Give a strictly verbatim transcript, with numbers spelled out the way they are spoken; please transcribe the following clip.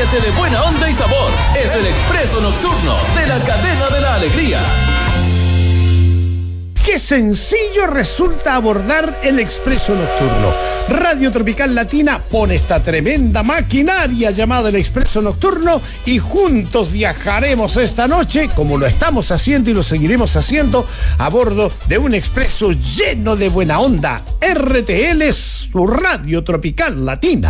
Llénate de buena onda y sabor. Es el Expreso Nocturno de la Cadena de la Alegría. Qué sencillo resulta abordar el Expreso Nocturno. Radio Tropical Latina pone esta tremenda maquinaria llamada el Expreso Nocturno y juntos viajaremos esta noche, como lo estamos haciendo y lo seguiremos haciendo, a bordo de un expreso lleno de buena onda. R T L, su Radio Tropical Latina.